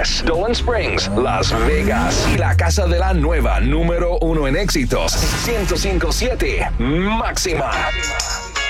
Ángeles, Dolan Springs, Las Vegas y la casa de la nueva número 1 en éxitos, 105.7 Máxima.